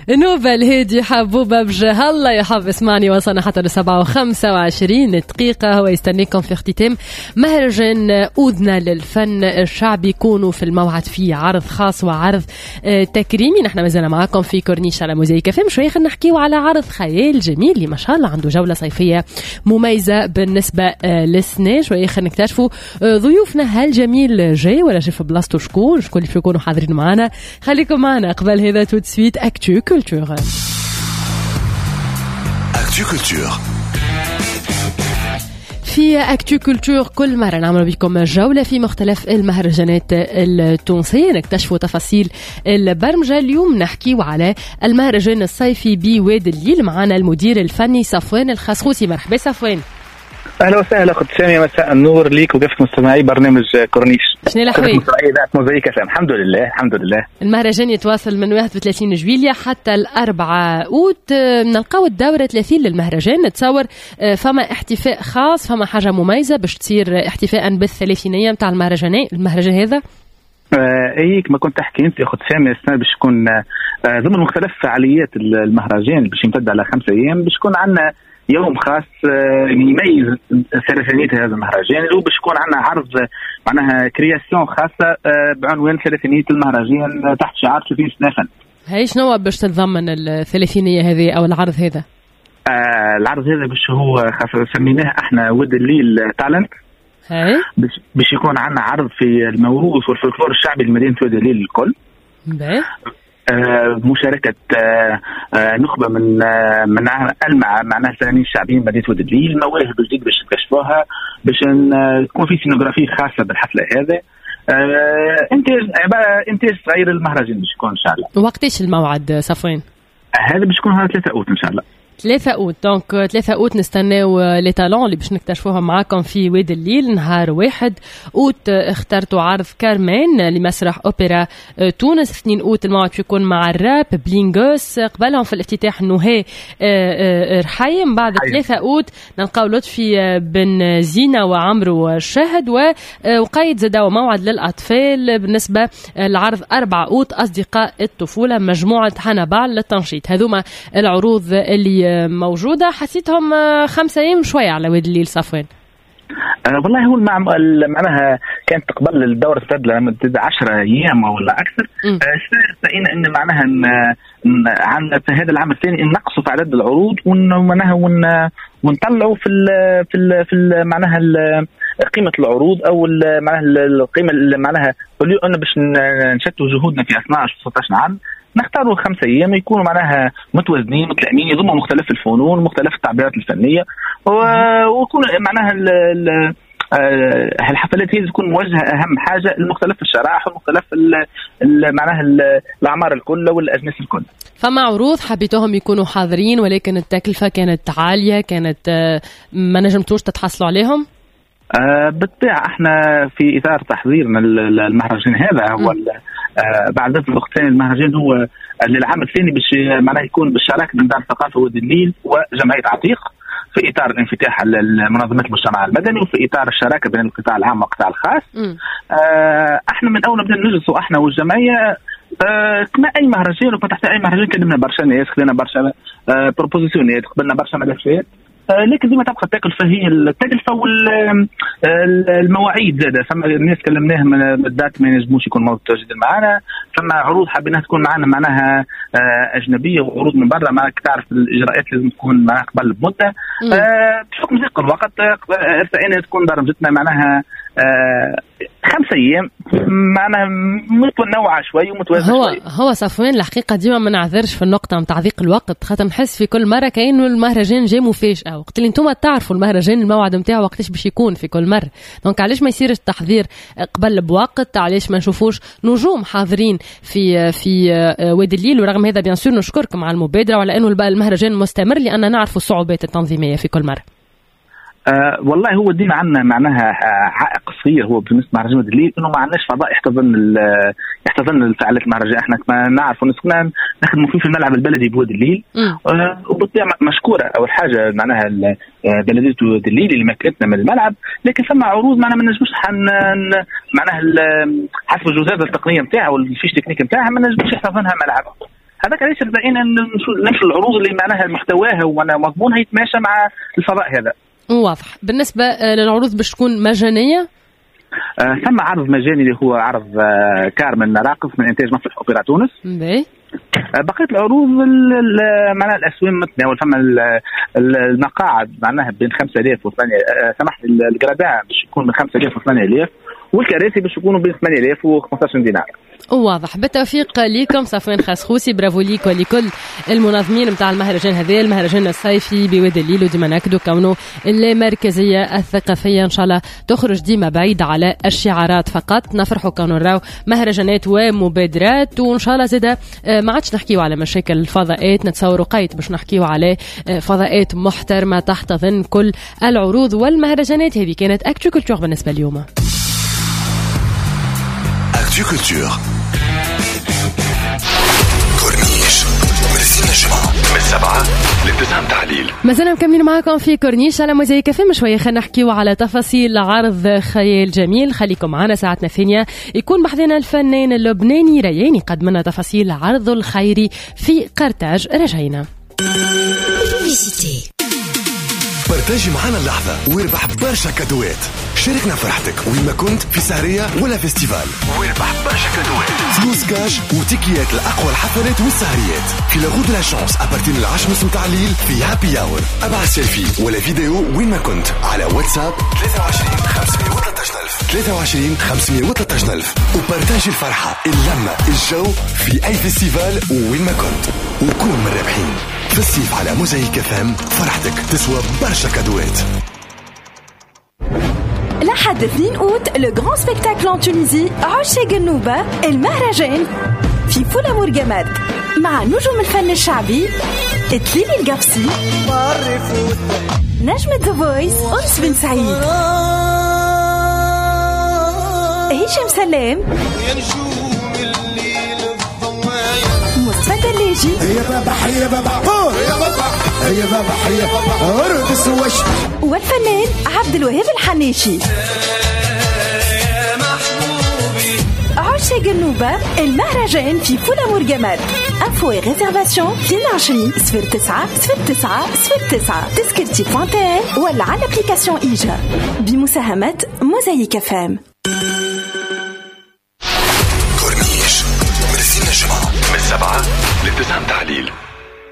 نوبة الهادي حبوبة بجاه الله يحب اسمعني. وصلنا حتى ل7:25 دقيقة. هو يستنيكم في اختتام مهرجان أذن للفن الشعبي. يكونوا في الموعد فيه عرض خاص وعرض تكريمي. نحن مازلنا معاكم في كورنيش على موزايك FM. شوية خلينا نحكيو على عرض خيال جميل اللي ما شاء الله عنده جولة صيفية مميزة بالنسبة للسنة. شوية خلينا نكتشفوا ضيوفنا هالجميل جاي ولا شاف بلاصتو شكون اللي يكونوا حاضرين معنا. خليكم معنا. قبل هذا تو سويت اكتو كولتور. اكتو كولتور في اكتو كولتور كل مرة نعمل بكم جولة في مختلف المهرجانات التونسية، نكتشفوا تفاصيل البرمجة. اليوم نحكيو على المهرجان الصيفي بوادي الليل. معنا المدير الفني صفوان الخسخوسي. مرحبا صفوان. اهلا وسهلا اخت ساميه، مساء النور ليك وكافه مستمعي برنامج كورنيش. شنو الاحوال؟ موزايك FM. الحمد لله الحمد لله. المهرجان يتواصل من 31 جويلية حتى 4 أوت. نلقاو الدورة 30 للمهرجان. نتصور فما احتفاء خاص، فما حاجة مميزة باش تصير احتفاء بالثلاثينية متاع المهرجان هذا. اي كما كنت تحكي انت اخت ساميه، السنه باش تكون ضمن مختلف فعاليات المهرجان باش يمتد على 5 أيام. باش يكون عندنا يوم خاص يميز ثلاثينية هذا المهرجان، اللي هو باش يكون عندنا عرض معناها كرياسيون خاصة بعنوان ثلاثينية المهرجان تحت شعار 30 سنة فن. هاي شنو باش تتضمن الثلاثينية هذه أو العرض هذا؟ العرض هذا باش هو خاصة سميناه احنا وادي الليل تالنت. هاي باش يكون عندنا عرض في الموروث والفولكلور الشعبي لمدينة وادي الليل الكل. مشاركة نخبة من ألمع معناها الفنانين الشعبيين مدينة وادي الليل. مواهب جديدة باش نكتشفوها، باش تكون في سينوغرافية خاصة بالحفلة هذا. انتاج صغير المهرجان باش يكون ان شاء الله. وقتاش الموعد صفوان؟ هذا باش يكون 3 أوت ان شاء الله. 3 أوت. دونك 3 أوت نستناو لي تالون اللي باش نكتشفوهم معاكم في وادي الليل. نهار 1 أوت اخترتوا عرض كارمين لمسرح أوبرا تونس. 2 أوت الموعد باش يكون مع الراب بلينغوس. قبلهم في الافتتاح نهى رحيم. بعد 3 أوت نلقاو لطفي بن زينة وعمرو الشاهد. وقايد زداو موعد للأطفال بالنسبة لعرض 4 أوت أصدقاء الطفولة مجموعة حنبال للتنشيط. هذوما العروض اللي موجودة. حسيتهم 5 أيام شوية على وادي الليل صفوان. والله هو معناها كانت قبل الدورة تمتد 10 أيام ولا أكثر. سألنا إن معناها عن هذا العام الثاني نقصوا في عدد العروض ومعناها ونطلعوا في معناها قيمة العروض أو معناها القيمة معناها أن باش نشتوا جهودنا في 12 و 16 عام نختاروا 5 أيام يكونوا معناها متوازنين متلائمين، يضموا مختلف الفنون مختلف التعبيرات الفنية، ويكون معناها الحفلات هذه تكون موجهة أهم حاجة لمختلف الشرائح ومختلف معناها الأعمار الكل والأجناس الكل. فما عروض حبيتوهم يكونوا حاضرين ولكن التكلفة كانت عالية، كانت ما نجمتوش تتحصلوا عليهم؟ بالطبع احنا في اطار تحضيرنا المهرجان هذا هو بعد الوقت الثاني المهرجان هو للعام الثاني باش معناه يكون بالشراكه بين دار الثقافه وادي النيل وجمعيه عتيق في اطار الانفتاح على منظمات المجتمع المدني وفي اطار الشراكه بين القطاع العام والقطاع الخاص. احنا من اول ما بدنا نجلسوا احنا والجمعيه كما اي مهرجان وكما تحت اي مهرجان كلمنا برشا ناس، خذينا برشا بروبوزيسيونات، قبلنا برشا ملفات، لكن ديما تبقى التكلفه هي التكلفه والمواعيد زاده. فما الناس كلمناهم بالذات ما ينجموش يكون متواجدين معنا، فما عروض حابين تكون معنا معناها اجنبيه وعروض من برا، معناها تعرف الاجراءات لازم تكون معنا قبل بمده. بحكم ضيق الوقت ارتئينا تكون درجتنا معناها 5 أيام معناها متنوعة شوي ومتوازنة شوي. هو صفوان الحقيقة ديما ما نعذرش في النقطة متاع ضيق الوقت، خاطر نحس في كل مرة كأنه المهرجان جاي مفاجأة، وقت اللي انتم تعرفوا المهرجان الموعد نتاعو وقتاش باش يكون في كل مرة. دونك علاش ما يصيرش التحضير قبل بوقت؟ علاش ما نشوفوش نجوم حاضرين في وادي الليل؟ ورغم هذا بيان سور نشكركم على المبادرة وعلى انه المهرجان مستمر، لأننا نعرفوا الصعوبات التنظيمية في كل مرة. والله هو ديما عندنا معناها عائق صغير هو بالنسبه لمهرجان وادي الليل، انه ما عندناش فضاء يحتضن الفعاليات المهرجان. احنا كما نعرفوا نسكن نخدموا فيه في الملعب البلدي بوادي الليل، وبالطبع مشكوره اول حاجه معناها بلديه وادي الليل اللي مكنتنا من الملعب، لكن ثم عروض معناها ما نجموش معناها حسب الجوزات التقنيه نتاعها والفيش تكنيك نتاعها ما نجموش يحتضنها ملعب. هذاك علاش بدأنا نمشي العروض اللي معناها محتواها ومضمونها يتماشى مع الفضاء هذا. واضح. بالنسبة للعروض باش تكون مجانية؟ ثم عرض مجاني اللي هو عرض كارمن راقص من إنتاج مسرح أوبرا تونس. بقية العروض معناها الأسوام متناول، فما المقاعد معناها بين 5000 و 8 سمحت الجرادان باش يكون من 5000 و 8000 والكراسي باش يكونوا بين 8000 و 15 دينار. واضح. بالتوفيق ليكم صفوان خاسخوسي، برافو ليك ولكل المنظمين نتاع المهرجان هذا، المهرجان الصيفي بوادي الليل، وديما ناكدوا كونه المركزيه الثقافيه ان شاء الله تخرج ديما بعيد على الشعارات فقط. نفرحوا كونوا نراو مهرجانات ومبادرات، وان شاء الله زاده ما عادش نحكيو على مشاكل الفضاءات، نتصوروا قيت باش نحكيو على فضاءات محترمه تحتضن كل العروض والمهرجانات هذه. كانت اكتو كولتور بالنسبه اليوم. اكتو كولتور كورنيش مرسين الجمعة من 7 ل9 متاع الليل. مازلنا مكملين معاكم في كورنيش على موزايك فم. شوية خلينا نحكيو على تفاصيل عرض خيال جميل. خليكم معنا ساعتنا الثانية يكون بحثنا الفنان اللبناني ريان يقدم لنا تفاصيل عرضه الخيري في قرطاج. رجعينا. بارتاجي معنا اللحظة واربح برشا كادوات. شاركنا فرحتك وين ما كنت، في سهرية ولا فيستيفال، واربح برشا كادوات، فلوس كاش وتيكيات لأقوى الحفلات والسهريات في لاغو دو لا شانس أبارتين 10:30 متاع الليل في هابي اور. ابعث سيلفي ولا فيديو وين ما كنت على واتساب 23 513 23 513 وبارتاجي الفرحة، اللمة، الجو في أي فيستيفال وين ما كنت، وكون من الرابحين. في الصيف على موزايك فام فرحتك تسوى برشا كادوات. لحد 2 أوت لو غران سبيكتاكل ان تونيزي عشاق النوبة المهرجان في فولامور جماد مع نجوم الفن الشعبي تليلي القبسي، نجمة ذا فويس أنس بن سعيد، هشام سلام، مصطفى دلاجي، هي بابا حيا بابا هي بابا هي بابا حيا بابا ورد السوش، والفنان عبد الوهاب الحناشي. عشاق النوبة المهرجان في فولامور جمال. انفو ريزرفاسيون 22 09 09 09 تذكرتي .tn ولا على الابليكاسيون إيجا بمساهمة موزايك فام.